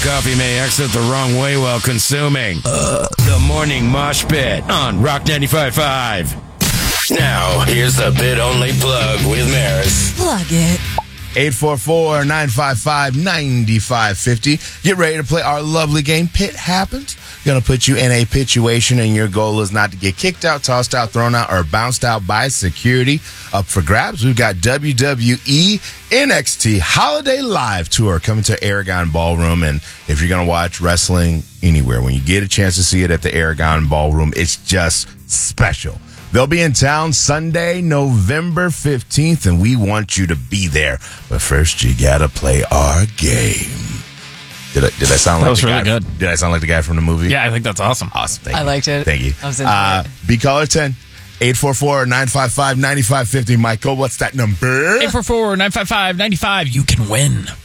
coffee may exit the wrong way while consuming. The Morning Mosh Pit on Rock 95.5. Now, here's the bit-only plug with Maris. Plug it. 844-955-9550. Get ready to play our lovely game, Pit Happens. Going to put you in a situation, and your goal is not to get kicked out, tossed out, thrown out, or bounced out by security. Up for grabs, we've got WWE NXT Holiday Live Tour coming to Aragon Ballroom. And if you're going to watch wrestling anywhere, when you get a chance to see it at the Aragon Ballroom, it's just special. They'll be in town Sunday, November 15th, and we want you to be there. But first, you got to play our game. Did I sound like that was the really guy? good. Did I sound like the guy from the movie? Yeah, I think that's awesome. Awesome. Thank you. I liked it. Thank you. I was into it. Be caller 10. 844-955-9550. Michael, what's that number? 844-955-95. You can win.